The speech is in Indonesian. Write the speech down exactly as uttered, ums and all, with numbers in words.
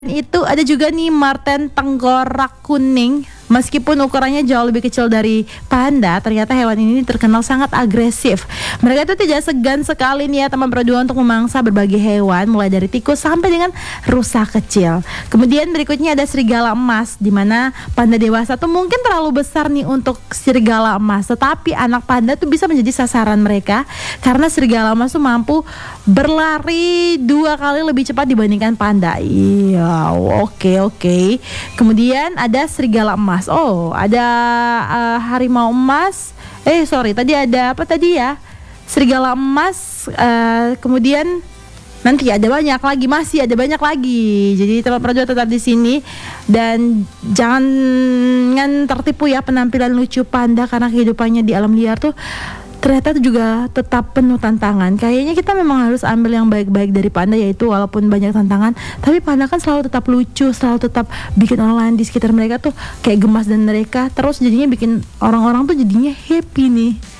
Itu ada juga nih marten tengkorak kuning. Meskipun ukurannya jauh lebih kecil dari panda, ternyata hewan ini terkenal sangat agresif. Mereka itu tidak segan sekali nih ya teman berdua untuk memangsa berbagai hewan, mulai dari tikus sampai dengan rusa kecil. Kemudian berikutnya ada serigala emas, di mana panda dewasa tuh mungkin terlalu besar nih untuk serigala emas, tetapi anak panda tuh bisa menjadi sasaran mereka karena serigala emas tuh mampu berlari dua kali lebih cepat dibandingkan panda. Iya, oke oke. Kemudian ada serigala emas. Oh, ada uh, harimau emas. Eh, sorry, tadi ada apa tadi ya? Serigala emas. Uh, kemudian nanti ada banyak lagi, masih ada banyak lagi. Jadi teman perjuangan tetap di sini dan jangan tertipu ya penampilan lucu panda karena kehidupannya di alam liar tuh ternyata juga tetap penuh tantangan. Kayaknya kita memang harus ambil yang baik-baik dari panda, yaitu walaupun banyak tantangan, tapi panda kan selalu tetap lucu, selalu tetap bikin orang lain di sekitar mereka tuh kayak gemas dan mereka terus jadinya bikin orang-orang tuh jadinya happy nih.